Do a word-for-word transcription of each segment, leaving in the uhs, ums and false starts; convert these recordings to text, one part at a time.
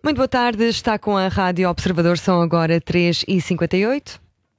Muito boa tarde, está com a Rádio Observador, são agora três e cinquenta e oito.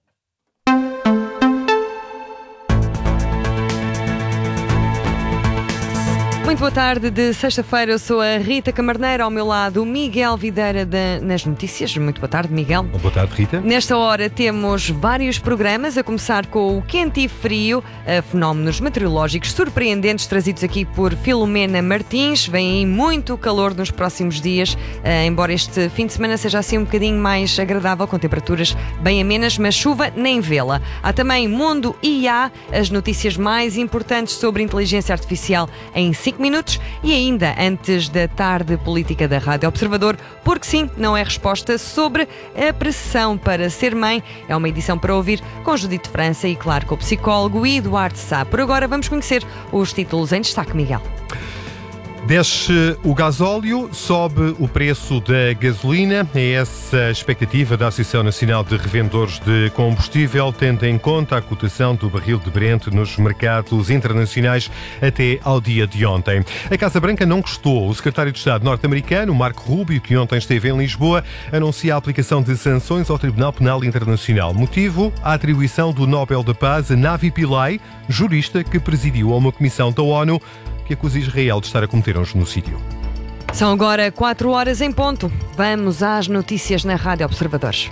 Muito boa tarde de sexta-feira, eu sou a Rita Camarneiro, ao meu lado o Miguel Videira da, nas notícias. Muito boa tarde, Miguel. Boa tarde, Rita. Nesta hora temos vários programas, a começar com o quente e frio, a fenómenos meteorológicos surpreendentes trazidos aqui por Filomena Martins. Vem aí muito calor nos próximos dias, embora este fim de semana seja assim um bocadinho mais agradável, com temperaturas bem amenas, mas chuva nem vê-la. Há também Mundo I A, as notícias mais importantes sobre inteligência artificial em cinco minutos e ainda antes da tarde política da Rádio Observador, porque sim, não é resposta sobre a pressão para ser mãe. É uma edição para ouvir com Judite França e, claro, com o psicólogo Eduardo Sá. Por agora vamos conhecer os títulos em destaque, Miguel. Desce o gasóleo, sobe o preço da gasolina. É essa a expectativa da Associação Nacional de Revendedores de Combustível, tendo em conta a cotação do barril de Brent nos mercados internacionais até ao dia de ontem. A Casa Branca não gostou. O secretário de Estado norte-americano, Marco Rubio, que ontem esteve em Lisboa, anuncia a aplicação de sanções ao Tribunal Penal Internacional. Motivo? A atribuição do Nobel da Paz a Navi Pillay, jurista que presidiu a uma comissão da ONU que acusa Israel de estar a cometer um genocídio. São agora quatro horas em ponto. Vamos às notícias na Rádio Observadores.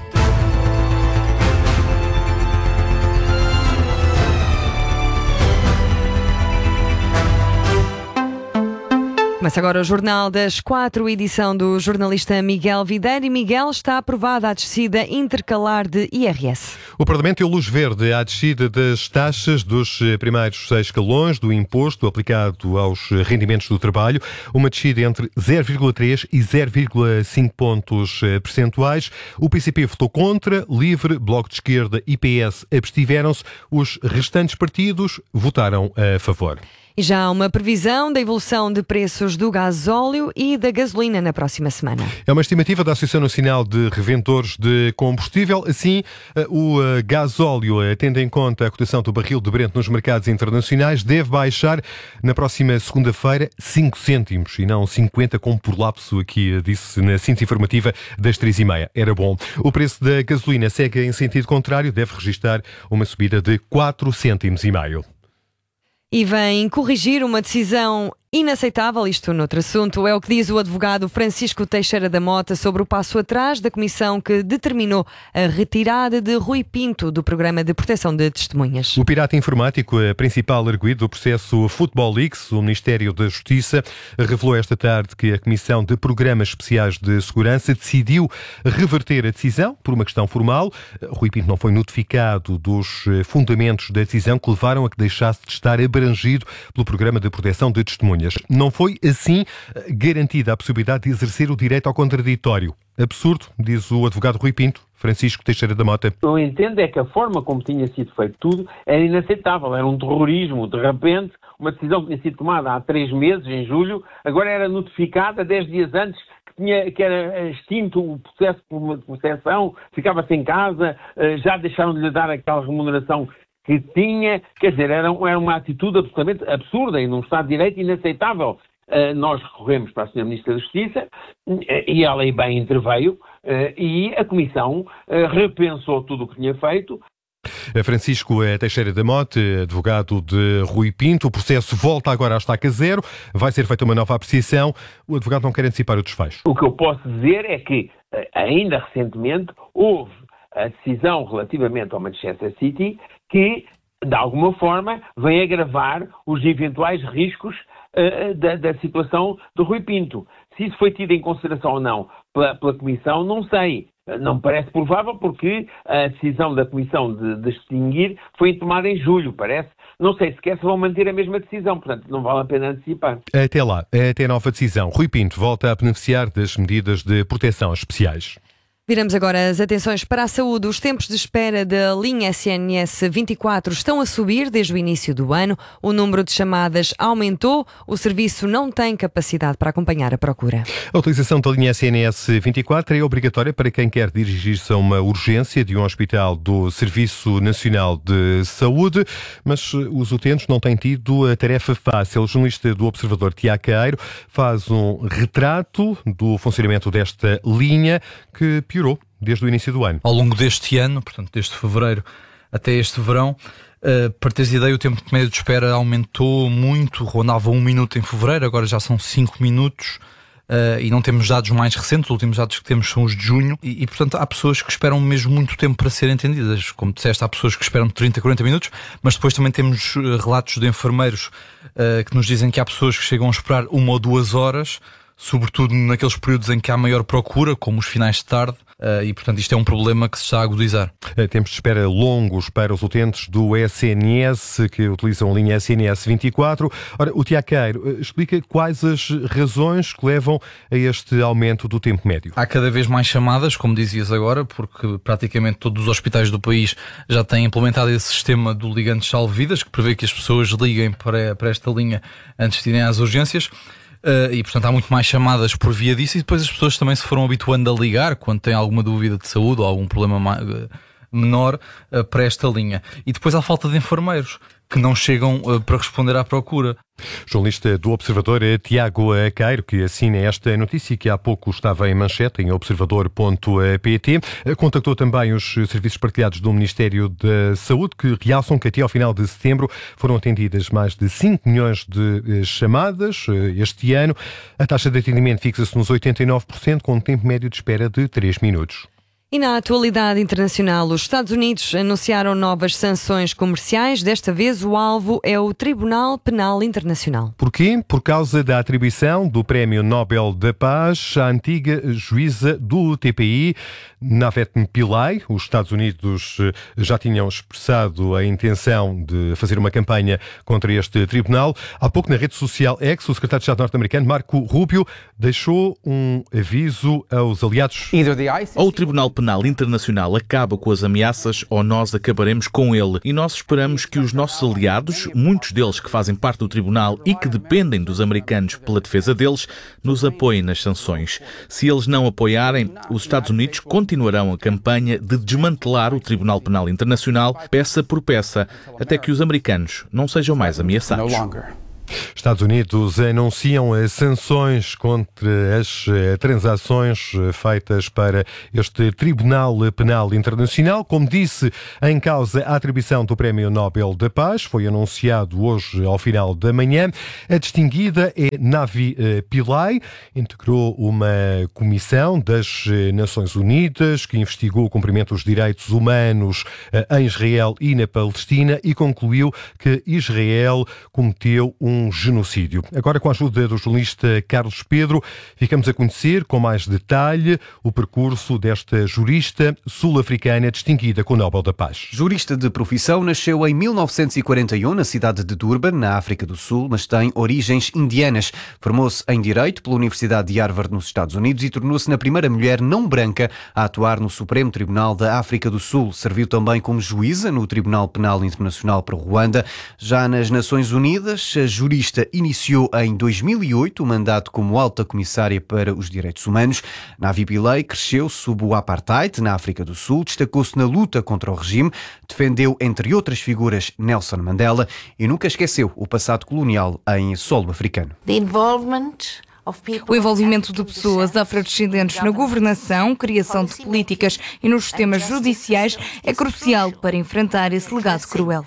Começa agora o Jornal das Quatro, edição do jornalista Miguel Videira. E Miguel, está aprovada a descida intercalar de I R S. O Parlamento deu luz verde à descida das taxas dos primeiros seis escalões do imposto aplicado aos rendimentos do trabalho, uma descida entre zero vírgula três e zero vírgula cinco pontos percentuais. O P C P votou contra, Livre, Bloco de Esquerda e P S abstiveram-se. Os restantes partidos votaram a favor. E já há uma previsão da evolução de preços do gasóleo e da gasolina na próxima semana. É uma estimativa da Associação Nacional de Revendedores de Combustível. Assim, o gasóleo, tendo em conta a cotação do barril de Brent nos mercados internacionais, deve baixar na próxima segunda-feira cinco cêntimos e não cinquenta, como por lapso aqui disse na síntese informativa das três e meia. Era bom. O preço da gasolina segue em sentido contrário, deve registrar uma subida de quatro cêntimos e meio. E vem corrigir uma decisão inaceitável, isto noutro assunto, é o que diz o advogado Francisco Teixeira da Mota sobre o passo atrás da comissão que determinou a retirada de Rui Pinto do programa de proteção de testemunhas. O pirata informático, a principal arguido do processo Football Leaks, o Ministério da Justiça, revelou esta tarde que a Comissão de Programas Especiais de Segurança decidiu reverter a decisão por uma questão formal. Rui Pinto não foi notificado dos fundamentos da decisão que levaram a que deixasse de estar abrangido pelo programa de proteção de testemunhas. Não foi, assim, garantida a possibilidade de exercer o direito ao contraditório. Absurdo, diz o advogado Rui Pinto, Francisco Teixeira da Mota. Eu entendo é que a forma como tinha sido feito tudo era inaceitável, era um terrorismo. De repente, uma decisão que tinha sido tomada há três meses, em julho, agora era notificada dez dias antes que, tinha, que era extinto o processo de proteção, ficava sem casa, já deixaram de lhe dar aquela remuneração que tinha, quer dizer, era, era uma atitude absolutamente absurda e num Estado de Direito inaceitável. Uh, nós recorremos para a senhora Ministra da Justiça uh, e ela aí bem interveio uh, e a Comissão uh, repensou tudo o que tinha feito. Francisco Teixeira da Mota, advogado de Rui Pinto. O processo volta agora à estaca zero. Vai ser feita uma nova apreciação. O advogado não quer antecipar o desfecho. O que eu posso dizer é que, uh, ainda recentemente, houve a decisão relativamente ao Manchester City que, de alguma forma, vem agravar os eventuais riscos uh, da, da situação do Rui Pinto. Se isso foi tido em consideração ou não pela, pela Comissão, não sei. Não me parece provável porque a decisão da Comissão de, de extinguir foi tomada em julho, parece. Não sei sequer se vão manter a mesma decisão, portanto não vale a pena antecipar. Até lá, até nova decisão. Rui Pinto volta a beneficiar das medidas de proteção especiais. Viramos agora as atenções para a saúde. Os tempos de espera da linha S N S vinte e quatro estão a subir desde o início do ano. O número de chamadas aumentou. O serviço não tem capacidade para acompanhar a procura. A utilização da linha S N S vinte e quatro é obrigatória para quem quer dirigir-se a uma urgência de um hospital do Serviço Nacional de Saúde, mas os utentes não têm tido a tarefa fácil. O jornalista do Observador, Tiago Caeiro, faz um retrato do funcionamento desta linha que piorou desde o início do ano. Ao longo deste ano, portanto, desde fevereiro até este verão, uh, para teres ideia, o tempo médio de espera aumentou muito, rondava um minuto em fevereiro, agora já são cinco minutos. Uh, e não temos dados mais recentes, os últimos dados que temos são os de junho e, e, portanto, há pessoas que esperam mesmo muito tempo para serem atendidas. Como disseste, há pessoas que esperam trinta, quarenta minutos, mas depois também temos uh, relatos de enfermeiros uh, que nos dizem que há pessoas que chegam a esperar uma ou duas horas, sobretudo naqueles períodos em que há maior procura, como os finais de tarde, uh, e, portanto, isto é um problema que se está a agudizar. Tempos de espera longos para os utentes do S N S que utilizam a linha S N S vinte e quatro. Ora, o Tiago Caeiro explica quais as razões que levam a este aumento do tempo médio. Há cada vez mais chamadas, como dizias agora, porque praticamente todos os hospitais do país já têm implementado esse sistema do ligante salva-vidas, que prevê que as pessoas liguem para, para esta linha antes de irem às urgências. Uh, e, portanto, há muito mais chamadas por via disso e depois as pessoas também se foram habituando a ligar quando têm alguma dúvida de saúde ou algum problema mais, uh, menor uh, para esta linha. E depois há falta de enfermeiros que não chegam uh, para responder à procura. Jornalista do Observador, Tiago Caeiro, que assina esta notícia que há pouco estava em manchete em observador ponto pt. Contactou também os serviços partilhados do Ministério da Saúde, que realçam que até ao final de setembro foram atendidas mais de cinco milhões de chamadas este ano. A taxa de atendimento fixa-se nos oitenta e nove por cento, com um tempo médio de espera de três minutos. E na atualidade internacional, os Estados Unidos anunciaram novas sanções comerciais. Desta vez, o alvo é o Tribunal Penal Internacional. Porquê? Por causa da atribuição do Prémio Nobel da Paz à antiga juíza do T P I, Navet Pillay. Os Estados Unidos já tinham expressado a intenção de fazer uma campanha contra este tribunal. Há pouco, na rede social X, o secretário de Estado norte-americano, Marco Rubio, deixou um aviso aos aliados. Ou o Tribunal Penal Internacional acaba com as ameaças ou nós acabaremos com ele. E nós esperamos que os nossos aliados, muitos deles que fazem parte do Tribunal e que dependem dos americanos pela defesa deles, nos apoiem nas sanções. Se eles não apoiarem, os Estados Unidos continuarão a campanha de desmantelar o Tribunal Penal Internacional peça por peça, até que os americanos não sejam mais ameaçados. Estados Unidos anunciam sanções contra as transações feitas para este Tribunal Penal Internacional. Como disse, em causa a atribuição do Prémio Nobel da Paz, foi anunciado hoje ao final da manhã. A distinguida é Navi Pillay, integrou uma comissão das Nações Unidas que investigou o cumprimento dos direitos humanos em Israel e na Palestina e concluiu que Israel cometeu um um genocídio. Agora, com a ajuda do jornalista Carlos Pedro, ficamos a conhecer com mais detalhe o percurso desta jurista sul-africana distinguida com o Nobel da Paz. Jurista de profissão, nasceu em mil novecentos e quarenta e um na cidade de Durban, na África do Sul, mas tem origens indianas. Formou-se em Direito pela Universidade de Harvard, nos Estados Unidos, e tornou-se na primeira mulher não branca a atuar no Supremo Tribunal da África do Sul. Serviu também como juíza no Tribunal Penal Internacional para Ruanda. Já nas Nações Unidas, a jurista iniciou em dois mil e oito o mandato como alta comissária para os direitos humanos. Navi Pillay cresceu sob o apartheid na África do Sul, destacou-se na luta contra o regime, defendeu, entre outras figuras, Nelson Mandela e nunca esqueceu o passado colonial em solo africano. O envolvimento de pessoas afrodescendentes na governação, criação de políticas e nos sistemas judiciais é crucial para enfrentar esse legado cruel.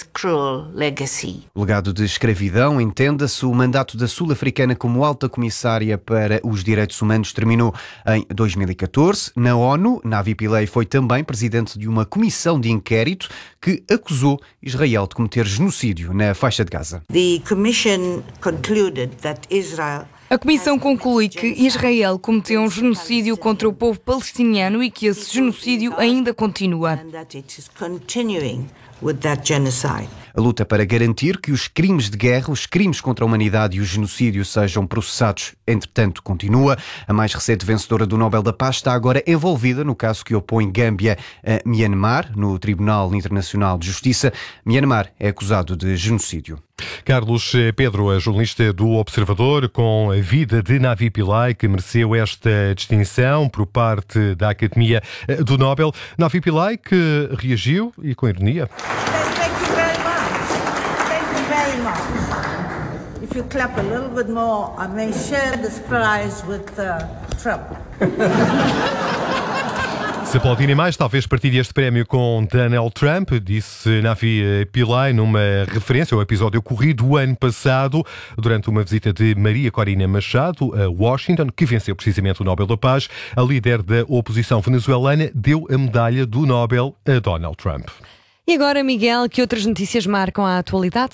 Legado de escravidão, entenda-se. O mandato da sul-africana como alta comissária para os direitos humanos terminou em dois mil e catorze. Na ONU, Navi Pillay foi também presidente de uma comissão de inquérito que acusou Israel de cometer genocídio na faixa de Gaza. The commission concluded that Israel A Comissão conclui que Israel cometeu um genocídio contra o povo palestiniano e que esse genocídio ainda continua. A luta para garantir que os crimes de guerra, os crimes contra a humanidade e o genocídio sejam processados, entretanto, continua. A mais recente vencedora do Nobel da Paz está agora envolvida no caso que opõe Gâmbia a Myanmar, no Tribunal Internacional de Justiça. Myanmar é acusado de genocídio. Carlos Pedro, a jornalista do Observador, com a vida de Navi Pillay, que mereceu esta distinção por parte da Academia do Nobel. Navi Pillay, que reagiu e com ironia. Thank you very much. Thank you very much. If you clap a little bit more, I may share this prize with uh, Trump. Se aplaudirem mais, talvez partilhe este prémio com Donald Trump, disse Navi Pillay numa referência ao episódio ocorrido o ano passado, durante uma visita de Maria Corina Machado a Washington, que venceu precisamente o Nobel da Paz. A líder da oposição venezuelana deu a medalha do Nobel a Donald Trump. E agora, Miguel, que outras notícias marcam a atualidade?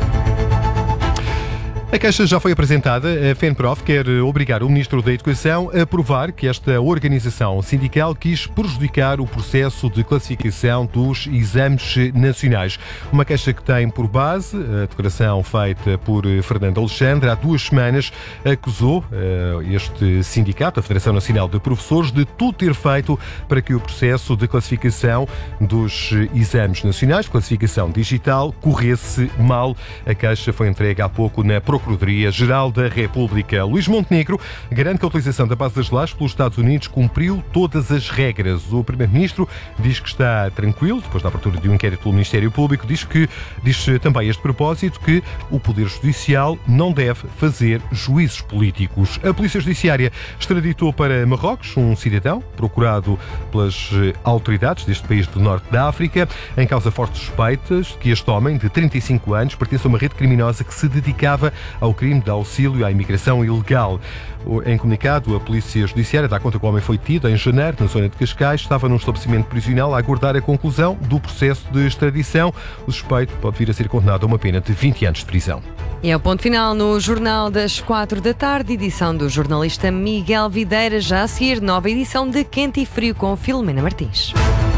A queixa já foi apresentada. A FENPROF quer obrigar o Ministro da Educação a provar que esta organização sindical quis prejudicar o processo de classificação dos exames nacionais. Uma queixa que tem por base a declaração feita por Fernando Alexandre. Há duas semanas acusou este sindicato, a Federação Nacional de Professores, de tudo ter feito para que o processo de classificação dos exames nacionais, classificação digital, corresse mal. A queixa foi entregue há pouco na Procuradoria Procuradoria-Geral da República. Luís Montenegro garante que a utilização da base das lajes pelos Estados Unidos cumpriu todas as regras. O Primeiro-Ministro diz que está tranquilo, depois da abertura de um inquérito pelo Ministério Público, diz que diz também a este propósito que o Poder Judicial não deve fazer juízos políticos. A Polícia Judiciária extraditou para Marrocos um cidadão procurado pelas autoridades deste país do norte da África, em causa fortes suspeitas de que este homem, de trinta e cinco anos, pertence a uma rede criminosa que se dedicava ao crime de auxílio à imigração ilegal. Em comunicado, a Polícia Judiciária dá conta que o homem foi detido em janeiro, na zona de Cascais, estava num estabelecimento prisional a aguardar a conclusão do processo de extradição. O suspeito pode vir a ser condenado a uma pena de vinte anos de prisão. E é o ponto final no Jornal das quatro da tarde, edição do jornalista Miguel Videira. Já a seguir, nova edição de Quente e Frio com Filomena Martins.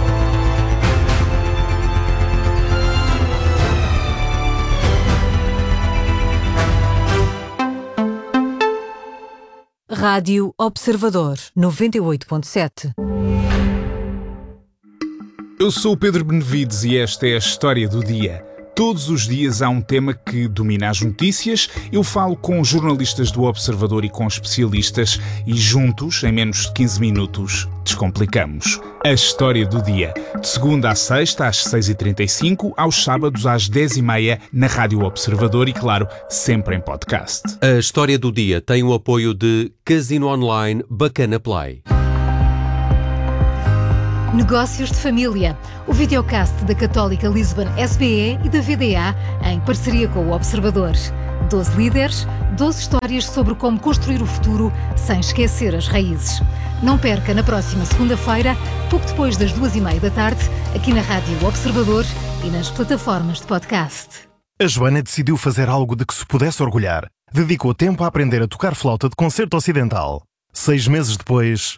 Rádio Observador, noventa e oito ponto sete. Eu sou o Pedro Benevides e esta é a história do dia. Todos os dias há um tema que domina as notícias. Eu falo com jornalistas do Observador e com especialistas e juntos, em menos de quinze minutos, descomplicamos. A história do dia. De segunda à sexta, às seis e trinta e cinco, aos sábados às dez e meia, na Rádio Observador e, claro, sempre em podcast. A história do dia tem o apoio de Casino Online Bacana Play. Negócios de Família, o videocast da Católica Lisbon S B E e da V D A em parceria com o Observador. doze líderes, doze histórias sobre como construir o futuro sem esquecer as raízes. Não perca na próxima segunda-feira, pouco depois das duas e meia da tarde, aqui na Rádio Observador e nas plataformas de podcast. A Joana decidiu fazer algo de que se pudesse orgulhar. Dedicou tempo a aprender a tocar flauta de concerto ocidental. Seis meses depois...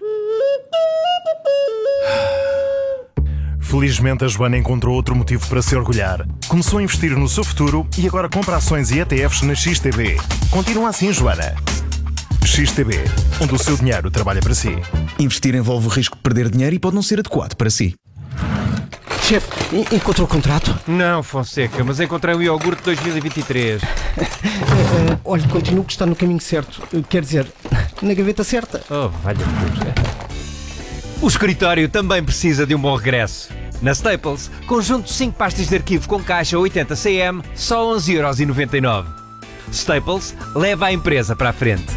Felizmente, a Joana encontrou outro motivo para se orgulhar. Começou a investir no seu futuro e agora compra ações e E T Fs na X T B. Continua assim, Joana. X T B, onde o seu dinheiro trabalha para si. Investir envolve o risco de perder dinheiro e pode não ser adequado para si. Chefe, encontrou o contrato? Não, Fonseca, mas encontrei o iogurte dois mil e vinte e três. uh, uh, olha, continuo que está no caminho certo. Uh, quer dizer, na gaveta certa. Oh, valha-me. O escritório também precisa de um bom regresso. Na Staples, conjunto de cinco pastas de arquivo com caixa oitenta centímetros, só onze euros e noventa e nove. Staples leva a empresa para a frente.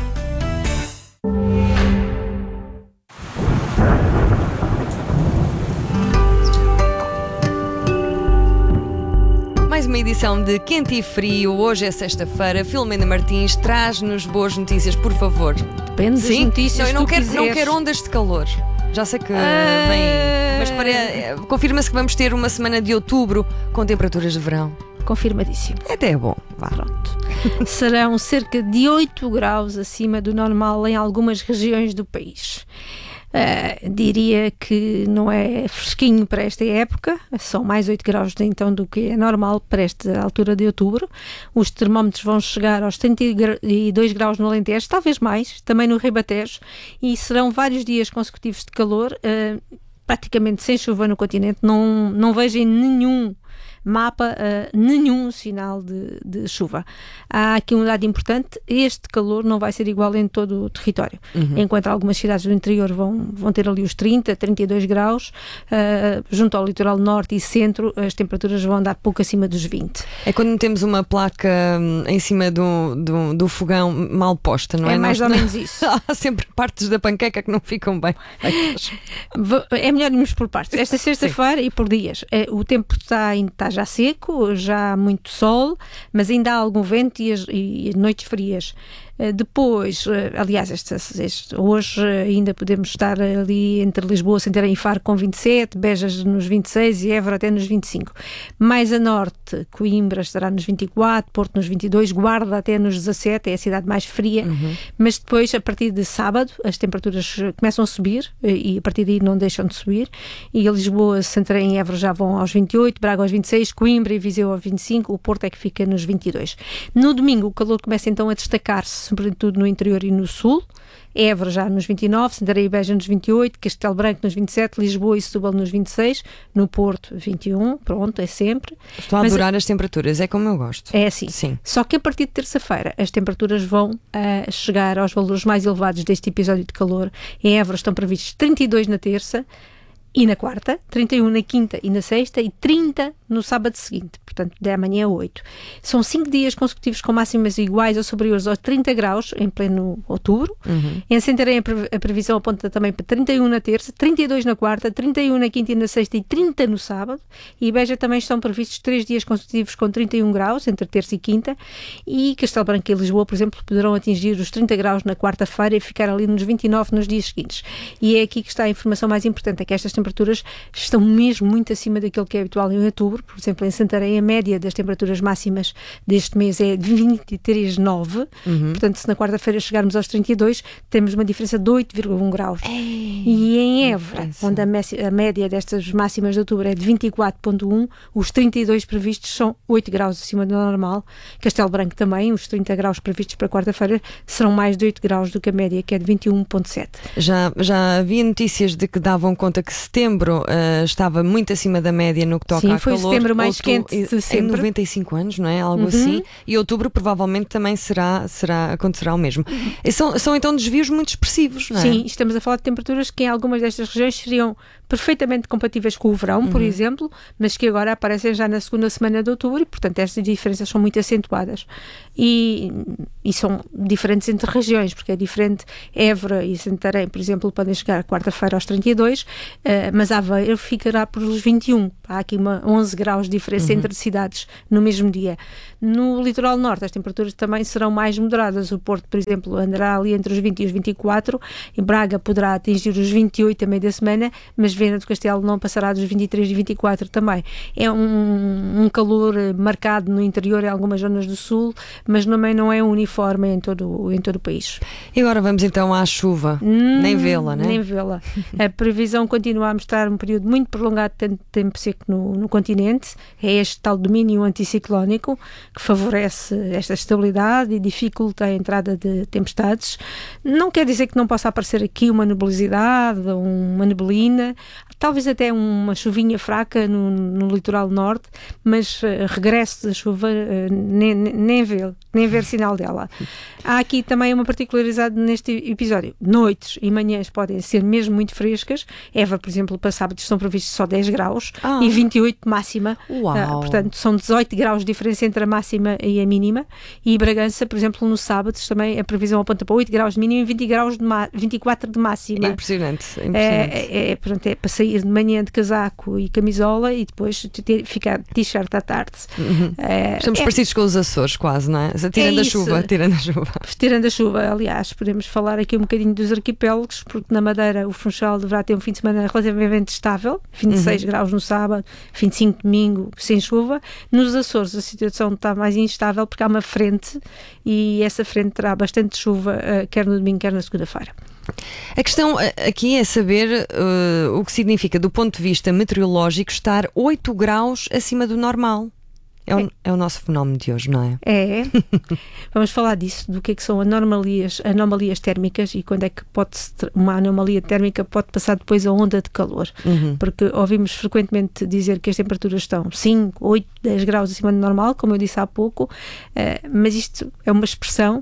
Mais uma edição de Quente e Frio. Hoje é sexta-feira. Filomena Martins traz-nos boas notícias, por favor. Depende das notícias. Não, eu não que quero, tu não quero ondas de calor. Já sei que ah... vem, mas para, confirma-se que vamos ter uma semana de outubro com temperaturas de verão. Confirmadíssimo. Até é bom. Vá. Pronto. Serão cerca de oito graus acima do normal em algumas regiões do país. Uh, diria que não é fresquinho para esta época, são mais oito graus então do que é normal para esta altura de outubro. Os termómetros vão chegar aos trinta e dois graus no Alentejo, talvez mais, também no Ribatejo, e serão vários dias consecutivos de calor, uh, praticamente sem chuva no continente. Não, não vejo em nenhum mapa uh, nenhum sinal de, de chuva. Há aqui um dado importante: este calor não vai ser igual em todo o território. Uhum. Enquanto algumas cidades do interior vão, vão ter ali os trinta, trinta e dois graus, uh, junto ao litoral norte e centro as temperaturas vão andar pouco acima dos vinte. É quando temos uma placa hum, em cima do, do, do fogão mal posta, não é? É mais Nós, ou menos isso. Há sempre partes da panqueca que não ficam bem. É melhor irmos por partes. Esta sexta-feira e por dias. O tempo está, está já seco, já há muito sol, mas ainda há algum vento e, as, e noites frias. Depois, aliás, este, este, hoje ainda podemos estar ali entre Lisboa, Santarém e Faro com vinte e sete, Bejas nos vinte e seis e Évora até nos vinte e cinco. Mais a norte, Coimbra estará nos vinte e quatro, Porto nos vinte e dois, Guarda até nos dezassete, é a cidade mais fria. Uhum. Mas depois, a partir de sábado, as temperaturas começam a subir e a partir daí não deixam de subir. E a Lisboa, Santarém e Évora já vão aos vinte e oito, Braga aos vinte e seis, Coimbra e Viseu aos vinte e cinco, o Porto é que fica nos vinte e dois. No domingo, o calor começa então a destacar-se, sobretudo no interior e no sul. Évora já nos vinte e nove, Santarém e Beja nos vinte e oito, Castelo Branco nos vinte e sete, Lisboa e Setúbal nos vinte e seis, no Porto vinte e um, pronto, é sempre. Estou a adorar Mas, as temperaturas, é como eu gosto. É assim. Sim. Só que a partir de terça-feira as temperaturas vão uh, chegar aos valores mais elevados deste episódio de calor. Em Évora estão previstos trinta e dois na terça e na quarta, trinta e um na quinta e na sexta e trinta no sábado seguinte, portanto de amanhã a oito. São cinco dias consecutivos com máximas iguais ou superiores aos trinta graus em pleno outubro. Uhum. Em Santarém a, pre a previsão aponta também para trinta e um na terça, trinta e dois na quarta, trinta e um na quinta e na sexta e trinta no sábado. E Beja também estão previstos três dias consecutivos com trinta e um graus entre terça e quinta. E Castelo Branco e Lisboa, por exemplo, poderão atingir os trinta graus na quarta-feira e ficar ali nos vinte e nove nos dias seguintes. E é aqui que está a informação mais importante, é que estas temperaturas estão mesmo muito acima daquilo que é habitual em outubro. Por exemplo, em Santarém a média das temperaturas máximas deste mês é de vinte e três vírgula nove, uhum. Portanto se na quarta-feira chegarmos aos trinta e dois temos uma diferença de oito vírgula um graus. Ei, e em Évora, onde a, a média destas máximas de outubro é de vinte e quatro vírgula um, os trinta e dois previstos são oito graus acima do normal. Castelo Branco também, os trinta graus previstos para quarta-feira serão mais de oito graus do que a média, que é de vinte e um vírgula sete. Já, já havia notícias de que davam conta que setembro Uh, estava muito acima da média no que toca Sim, a foi calor. o setembro mais Outubro, quente de sempre. Em noventa e cinco anos, não é? Algo uhum. assim. E outubro provavelmente também será, será, acontecerá o mesmo. E são, são então desvios muito expressivos, não é? Sim, estamos a falar de temperaturas que em algumas destas regiões seriam perfeitamente compatíveis com o verão, por uhum. exemplo, mas que agora aparecem já na segunda semana de outubro e, portanto, estas diferenças são muito acentuadas. E, e são diferentes entre regiões, porque é diferente. Évora e Santarém, por exemplo, podem chegar quarta-feira aos trinta e dois, uh, mas Aveiro ficará por os vinte e um. Há aqui uma onze graus de diferença uhum. entre cidades no mesmo dia. No litoral norte as temperaturas também serão mais moderadas. O Porto, por exemplo, andará ali entre os vinte e os vinte e quatro, e Braga poderá atingir os vinte e oito a meio da semana, mas Viana do Castelo não passará dos vinte e três e vinte e quatro também. É um, um calor marcado no interior, em algumas zonas do sul, mas também não é uniforme em todo, em todo o país. E agora vamos então à chuva. Hum, nem vê-la, né? Nem vê-la. A previsão continua a mostrar um período muito prolongado de tempo seco no, no continente. É este tal domínio anticiclónico que favorece esta estabilidade e dificulta a entrada de tempestades. Não quer dizer que não possa aparecer aqui uma nebulosidade, uma neblina, talvez até uma chuvinha fraca no, no litoral norte, mas uh, regresso da chuva uh, nem, nem ver, nem ver sinal dela. Há aqui também uma particularidade neste episódio. Noites e manhãs podem ser mesmo muito frescas. Évora, por exemplo, para sábado estão previstos só dez graus ah. e vinte e oito máxima. Uau. Uh, portanto, são dezoito graus de diferença entre a máxima e a mínima. E Bragança, por exemplo, no sábado também a previsão aponta para oito graus de mínima e vinte graus de vinte e quatro de máxima. Impressionante. impressionante. É, é, é, pronto, é, para sair de manhã de casaco e camisola e depois ter, ficar t-shirt à tarde. Uhum. Uh, Estamos é, parecidos com os Açores quase, não é? Tirando é a chuva, tirando a chuva. Tirando a chuva, aliás, podemos falar aqui um bocadinho dos arquipélagos, porque na Madeira o Funchal deverá ter um fim de semana relativamente estável, vinte e seis uhum. graus no sábado, vinte e cinco domingo, sem chuva. Nos Açores a situação está mais instável porque há uma frente e essa frente terá bastante chuva, uh, quer no domingo, quer na segunda-feira. A questão aqui é saber uh, o que significa, do ponto de vista meteorológico, estar oito graus acima do normal. É o, é o nosso fenómeno de hoje, não é? É. Vamos falar disso, do que é que são anomalias, anomalias térmicas e quando é que pode uma anomalia térmica pode passar depois a onda de calor. Uhum. Porque ouvimos frequentemente dizer que as temperaturas estão cinco, oito, dez graus acima do normal, como eu disse há pouco, uh, mas isto é uma expressão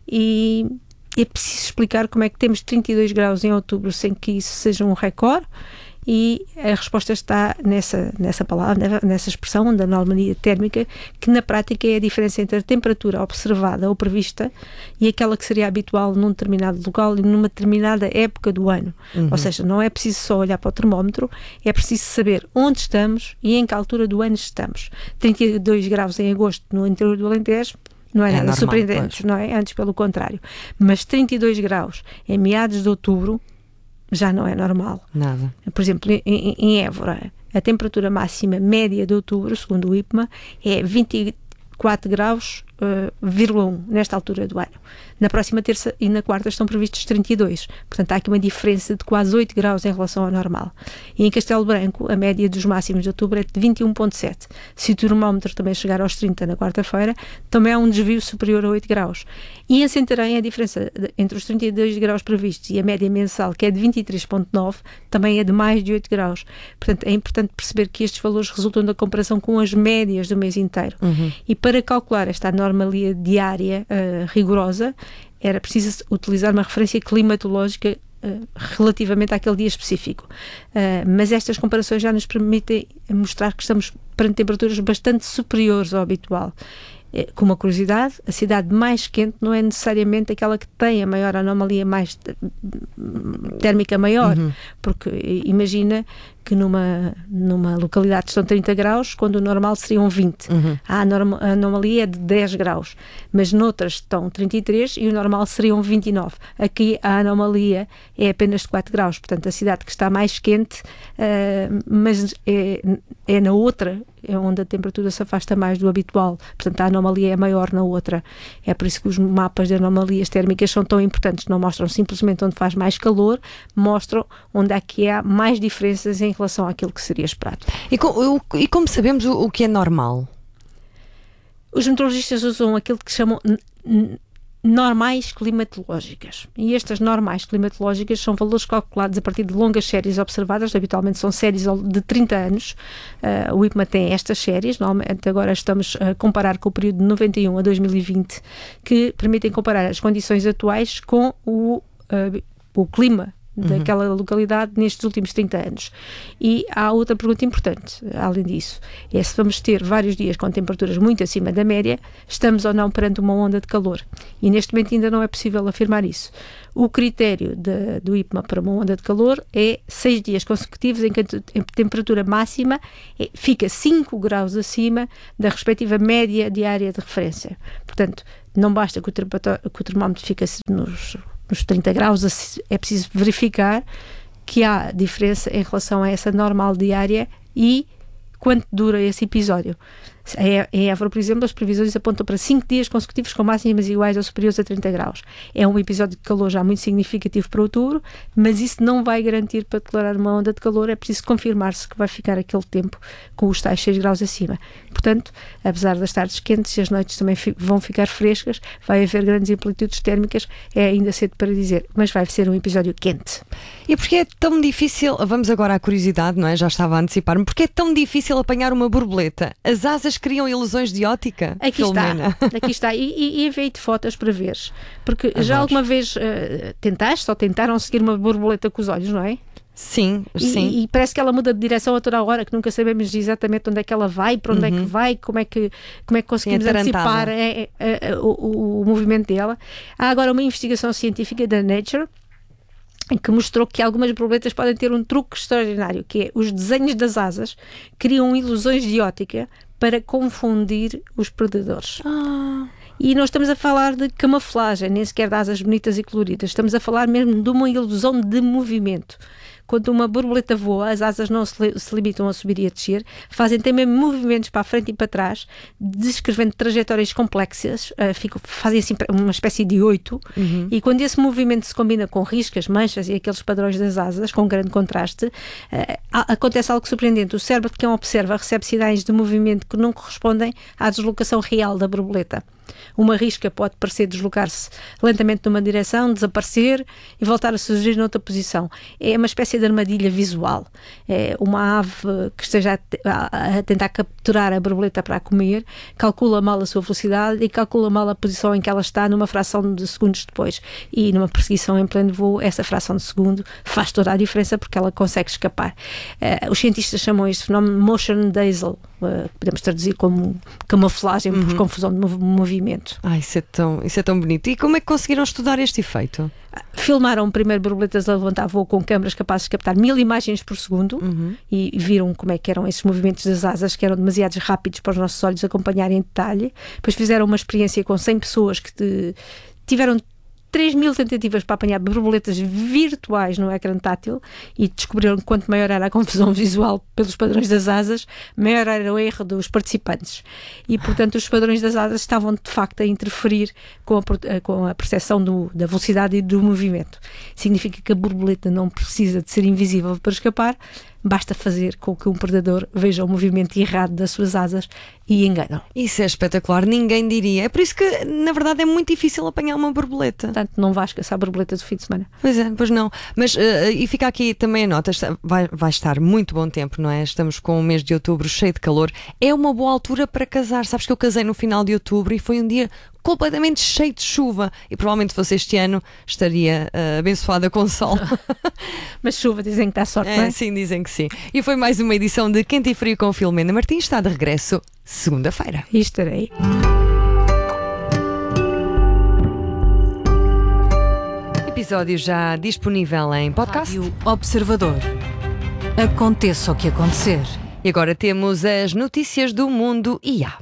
e é preciso explicar como é que temos trinta e dois graus em outubro sem que isso seja um recorde. E a resposta está nessa, nessa palavra, nessa expressão da anomalia térmica, que na prática é a diferença entre a temperatura observada ou prevista e aquela que seria habitual num determinado local e numa determinada época do ano. Uhum. Ou seja, não é preciso só olhar para o termómetro, é preciso saber onde estamos e em que altura do ano estamos. trinta e dois graus em agosto no interior do Alentejo não é, é nada normal, surpreendente, pois. Não é? Antes pelo contrário. Mas trinta e dois graus em meados de outubro já não é normal. Nada. Por exemplo, em, em Évora, a temperatura máxima média de outubro, segundo o I P M A, é vinte e quatro graus, vírgula um, nesta altura do ano. Na próxima terça e na quarta estão previstos trinta e dois. Portanto, há aqui uma diferença de quase oito graus em relação ao normal. E em Castelo Branco, a média dos máximos de outubro é de vinte e um vírgula sete. Se o termómetro também chegar aos trinta na quarta-feira, também há um desvio superior a oito graus. E em Santarém, a diferença entre os trinta e dois graus previstos e a média mensal, que é de vinte e três vírgula nove, também é de mais de oito graus. Portanto, é importante perceber que estes valores resultam da comparação com as médias do mês inteiro. Uhum. E para calcular esta anomalia diária uh, rigorosa, era preciso utilizar uma referência climatológica uh, relativamente àquele dia específico. Uh, mas estas comparações já nos permitem mostrar que estamos perante temperaturas bastante superiores ao habitual. Com uma curiosidade, a cidade mais quente não é necessariamente aquela que tem a maior anomalia mais térmica maior, uhum. porque imagina que numa, numa localidade estão trinta graus, quando o normal seriam vinte. Uhum. A, anorma, a anomalia é de dez graus, mas noutras estão trinta e três e o normal seriam vinte e nove. Aqui a anomalia é apenas de quatro graus, portanto a cidade que está mais quente, uh, mas é, é na outra, é onde a temperatura se afasta mais do habitual, portanto a anomalia é maior na outra. É por isso que os mapas de anomalias térmicas são tão importantes, não mostram simplesmente onde faz mais calor, mostram onde é que há mais diferenças em relação àquilo que seria esperado. E, com, e como sabemos o, o que é normal? Os meteorologistas usam aquilo que chamam normais climatológicas. E estas normais climatológicas são valores calculados a partir de longas séries observadas, habitualmente são séries de trinta anos. Uh, o I P M A tem estas séries, normalmente agora estamos a comparar com o período de noventa e um a dois mil e vinte, que permitem comparar as condições atuais com o, uh, o clima daquela uhum. localidade nestes últimos trinta anos. E há outra pergunta importante, além disso, é se vamos ter vários dias com temperaturas muito acima da média, estamos ou não perante uma onda de calor. E neste momento ainda não é possível afirmar isso. O critério de, do I P M A para uma onda de calor é seis dias consecutivos em que a temperatura máxima é, fica cinco graus acima da respectiva média diária de referência. Portanto, não basta que o, que o termómetro fique nos nos trinta graus, é preciso verificar que há diferença em relação a essa normal diária e quanto dura esse episódio. Em Évora, por exemplo, as previsões apontam para cinco dias consecutivos com máximas iguais ou superiores a trinta graus. É um episódio de calor já muito significativo para outubro, mas isso não vai garantir para tolerar uma onda de calor, é preciso confirmar-se que vai ficar aquele tempo com os tais seis graus acima. Portanto, apesar das tardes quentes e as noites também fi- vão ficar frescas, vai haver grandes amplitudes térmicas, é ainda cedo para dizer, mas vai ser um episódio quente. E porquê é tão difícil, vamos agora à curiosidade, não é? Já estava a antecipar-me, porquê é tão difícil apanhar uma borboleta? As asas criam ilusões de ótica? Aqui Filomena. está, aqui está. E, e, e enviei-te fotos para veres. Porque Adoro. já alguma vez uh, tentaste ou tentaram seguir uma borboleta com os olhos, não é? Sim, e, sim. E parece que ela muda de direção a toda a hora, que nunca sabemos exatamente onde é que ela vai, para onde uhum. é que vai, como é que, como é que conseguimos sim, antecipar é, é, é, o, o, o movimento dela. Há agora uma investigação científica da Nature em que mostrou que algumas borboletas podem ter um truque extraordinário, que é os desenhos das asas criam ilusões de ótica para confundir os predadores. Ah. E não estamos a falar de camuflagem, nem sequer de asas bonitas e coloridas, estamos a falar mesmo de uma ilusão de movimento. Quando uma borboleta voa, as asas não se, li- se limitam a subir e a descer, fazem também movimentos para a frente e para trás, descrevendo trajetórias complexas, uh, ficam, fazem assim uma espécie de oito, Uhum. e quando esse movimento se combina com riscas, manchas e aqueles padrões das asas, com grande contraste, uh, a- acontece algo surpreendente. O cérebro de quem observa recebe sinais de movimento que não correspondem à deslocação real da borboleta. Uma risca pode parecer deslocar-se lentamente numa direção, desaparecer e voltar a surgir noutra posição. É uma espécie de armadilha visual. É uma ave que esteja a, te- a- a tentar capturar a borboleta para a comer, calcula mal a sua velocidade e calcula mal a posição em que ela está numa fração de segundos depois. E numa perseguição em pleno voo, essa fração de segundo faz toda a diferença porque ela consegue escapar. Uh, os cientistas chamam este fenómeno motion dazzle. Uh, podemos traduzir como camuflagem por Uhum. confusão de mov- movimento. Ai, isso é, tão, isso é tão bonito. E como é que conseguiram estudar este efeito? Filmaram primeiro borboletas a levantar voo com câmaras capazes de captar mil imagens por segundo e, e viram como é que eram esses movimentos das asas, que eram demasiado rápidos para os nossos olhos acompanharem em detalhe. Depois fizeram uma experiência com cem pessoas que te- tiveram três mil tentativas para apanhar borboletas virtuais no ecrã tátil e descobriram que quanto maior era a confusão visual pelos padrões das asas, maior era o erro dos participantes. E, portanto, os padrões das asas estavam, de facto, a interferir com a, pro- com a percepção do- da velocidade e do movimento. Significa que a borboleta não precisa de ser invisível para escapar, basta fazer com que um predador veja o movimento errado das suas asas e enganam. Isso é espetacular, ninguém diria. É por isso que, na verdade, é muito difícil apanhar uma borboleta. Portanto, não vais caçar a borboleta do fim de semana. Pois é, pois não. Mas, uh, e fica aqui também a nota, está- vai, vai estar muito bom tempo, não é? Estamos com o mês de outubro cheio de calor. É uma boa altura para casar. Sabes que eu casei no final de outubro e foi um dia completamente cheio de chuva. E provavelmente fosse este ano, estaria uh, abençoada com sol. Mas chuva, dizem que está sorte, não é? Sim, dizem que sim. E foi mais uma edição de Quente e Frio com Filomena Martins. Está de regresso segunda-feira. E estarei. Episódio já disponível em podcast. Rádio Observador. Aconteça o que acontecer. E agora temos as notícias do mundo I A.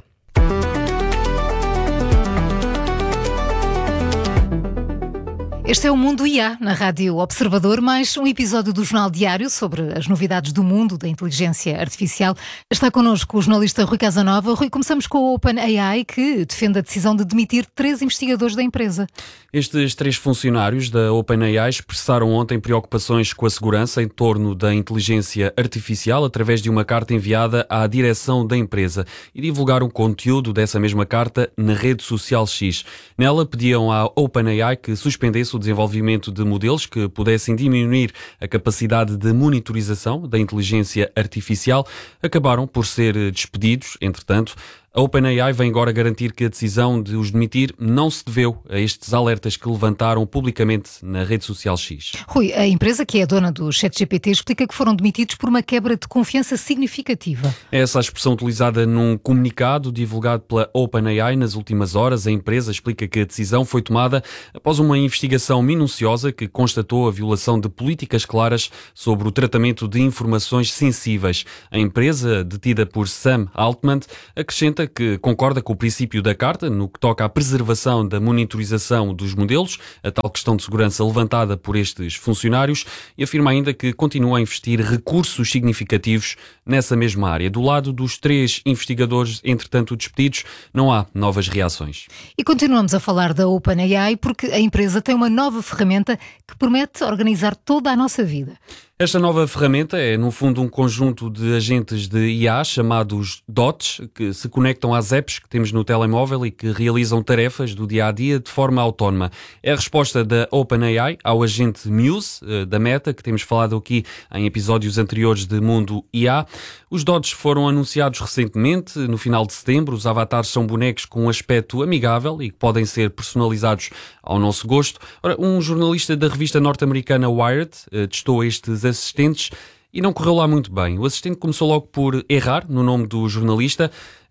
Este é o Mundo I A, na Rádio Observador, mais um episódio do Jornal Diário sobre as novidades do mundo da inteligência artificial. Está connosco o jornalista Rui Casanova. Rui, começamos com a OpenAI, que defende a decisão de demitir três investigadores da empresa. Estes três funcionários da OpenAI expressaram ontem preocupações com a segurança em torno da inteligência artificial através de uma carta enviada à direção da empresa e divulgaram conteúdo dessa mesma carta na rede social X. Nela pediam à OpenAI que suspendesse o desenvolvimento de modelos que pudessem diminuir a capacidade de monitorização da inteligência artificial. Acabaram por ser despedidos, entretanto. A OpenAI vem agora garantir que a decisão de os demitir não se deveu a estes alertas que levantaram publicamente na rede social X. Rui, a empresa que é dona do ChatGPT explica que foram demitidos por uma quebra de confiança significativa. É essa a expressão utilizada num comunicado divulgado pela OpenAI nas últimas horas. A empresa explica que a decisão foi tomada após uma investigação minuciosa que constatou a violação de políticas claras sobre o tratamento de informações sensíveis. A empresa, detida por Sam Altman, acrescenta que concorda com o princípio da carta no que toca à preservação da monitorização dos modelos, a tal questão de segurança levantada por estes funcionários, e afirma ainda que continua a investir recursos significativos nessa mesma área. Do lado dos três investigadores, entretanto despedidos, não há novas reações. E continuamos a falar da OpenAI porque a empresa tem uma nova ferramenta que promete organizar toda a nossa vida. Esta nova ferramenta é, no fundo, um conjunto de agentes de I A chamados Dots, que se conectam às apps que temos no telemóvel e que realizam tarefas do dia-a-dia de forma autónoma. É a resposta da OpenAI ao agente Muse, da Meta, que temos falado aqui em episódios anteriores de Mundo I A. Os Dots foram anunciados recentemente, no final de setembro. Os avatares são bonecos com um aspecto amigável e que podem ser personalizados ao nosso gosto. Ora, um jornalista da revista norte-americana Wired testou estes assistentes e não correu lá muito bem. O assistente começou logo por errar no nome do jornalista,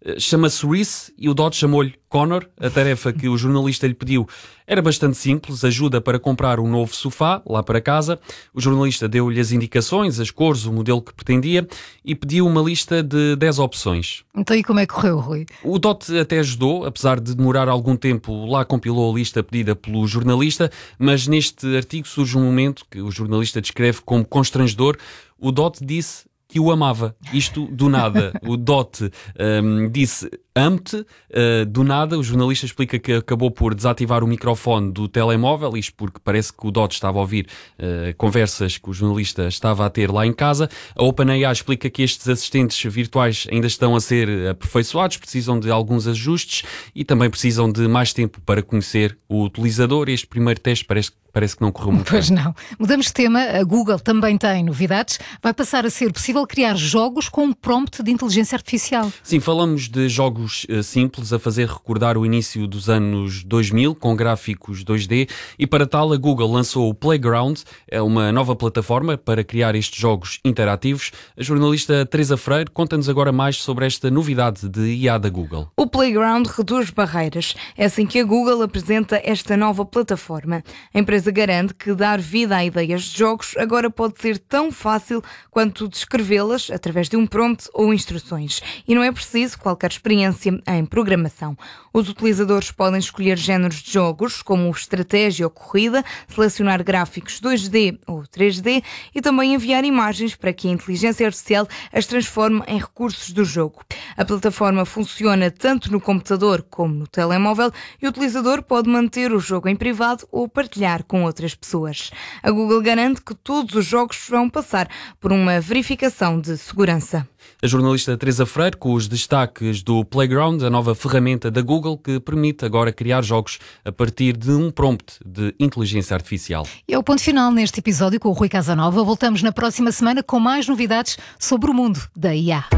Chama-se Reese e o Dott chamou-lhe Connor. A tarefa que o jornalista lhe pediu era bastante simples, ajuda para comprar um novo sofá lá para casa. O jornalista deu-lhe as indicações, as cores, o modelo que pretendia e pediu uma lista de dez opções. Então e como é que correu, Rui? O Dott até ajudou, apesar de demorar algum tempo, lá compilou a lista pedida pelo jornalista, mas neste artigo surge um momento que o jornalista descreve como constrangedor. O Dott disse que o amava. Isto do nada. O Dott um, disse amo-te, uh, do nada. O jornalista explica que acabou por desativar o microfone do telemóvel, isto porque parece que o Dott estava a ouvir uh, conversas que o jornalista estava a ter lá em casa. A OpenAI explica que estes assistentes virtuais ainda estão a ser aperfeiçoados, precisam de alguns ajustes e também precisam de mais tempo para conhecer o utilizador. Este primeiro teste parece que Parece que não correu muito Pois bem. não. Mudamos de tema. A Google também tem novidades. Vai passar a ser possível criar jogos com um prompt de inteligência artificial. Sim, falamos de jogos uh, simples a fazer recordar o início dos anos dois mil, com gráficos dois D, e para tal a Google lançou o Playground, é uma nova plataforma para criar estes jogos interativos. A jornalista Teresa Freire conta-nos agora mais sobre esta novidade de I A da Google. O Playground reduz barreiras. É assim que a Google apresenta esta nova plataforma. A empresa garante que dar vida a ideias de jogos agora pode ser tão fácil quanto descrevê-las através de um prompt ou instruções. E não é preciso qualquer experiência em programação. Os utilizadores podem escolher géneros de jogos, como estratégia ou corrida, selecionar gráficos dois D ou três D e também enviar imagens para que a inteligência artificial as transforme em recursos do jogo. A plataforma funciona tanto no computador como no telemóvel e o utilizador pode manter o jogo em privado ou partilhar com outras pessoas. A Google garante que todos os jogos vão passar por uma verificação de segurança. A jornalista Teresa Freire com os destaques do Playground, a nova ferramenta da Google que permite agora criar jogos a partir de um prompt de inteligência artificial. E é o ponto final neste episódio com o Rui Casanova. Voltamos na próxima semana com mais novidades sobre o mundo da I A.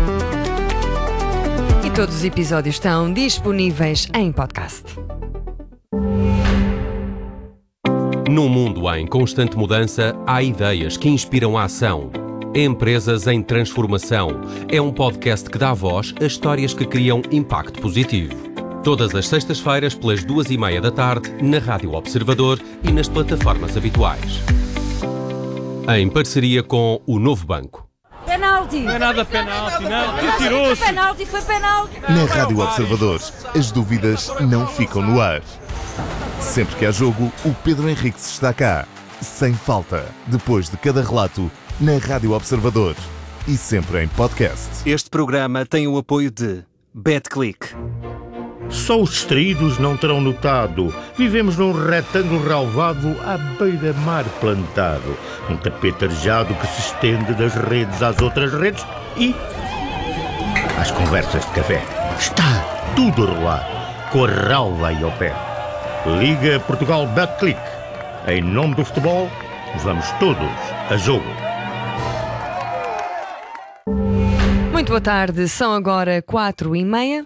E todos os episódios estão disponíveis em podcast. Num mundo em constante mudança, há ideias que inspiram a ação. Empresas em Transformação é um podcast que dá voz a histórias que criam impacto positivo. Todas as sextas-feiras, pelas duas e meia da tarde, na Rádio Observador e nas plataformas habituais. Em parceria com o Novo Banco. Penalti! Não é nada penalti, não. Que tirou-se! Foi penalti, foi penalti! Na Rádio Observador, as dúvidas não ficam no ar. Sempre que há jogo, o Pedro Henriques está cá. Sem falta. Depois de cada relato, na Rádio Observador. E sempre em podcast. Este programa tem o apoio de BetClick. Só os distraídos não terão notado. Vivemos num retângulo relvado à beira-mar plantado. Um tapete arejado que se estende das redes às outras redes e às conversas de café. Está tudo a rolar, com a relva aí ao pé. Liga Portugal BetClick. Em nome do futebol, vamos todos a jogo. Muito boa tarde, são agora quatro e meia.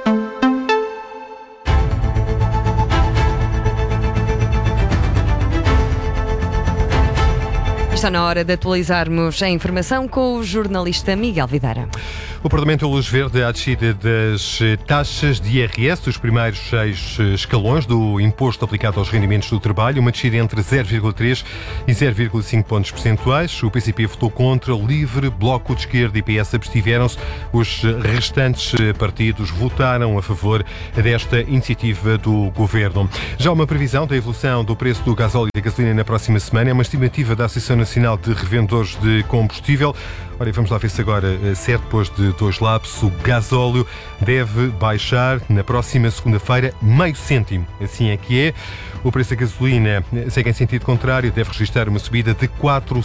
Está na hora de atualizarmos a informação com o jornalista Miguel Videira. O Parlamento Luz Verde à descida das taxas de I R S, dos primeiros seis escalões do imposto aplicado aos rendimentos do trabalho, uma descida entre zero vírgula três e zero vírgula cinco pontos percentuais. O P C P votou contra, o Livre, Bloco de Esquerda e P S abstiveram-se. Os restantes partidos votaram a favor desta iniciativa do Governo. Já uma previsão da evolução do preço do gasóleo e da gasolina na próxima semana é uma estimativa da Associação Nacional de Revendedores de Combustível. Ora, vamos lá ver se agora, certo, depois de dois lapsos, o gasóleo deve baixar na próxima segunda-feira meio cêntimo. Assim é que é. O preço da gasolina segue em sentido contrário, deve registrar uma subida de quatro